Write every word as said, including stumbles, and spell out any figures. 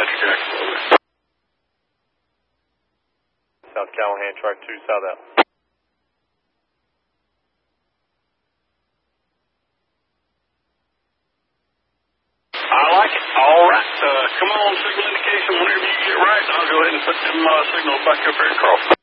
Roger, Jackson, over. South Callahan, track two, south out. I like it. All right. Uh, come on, signal indication whenever you get right. I'll go ahead and put them uh, signals back up here across.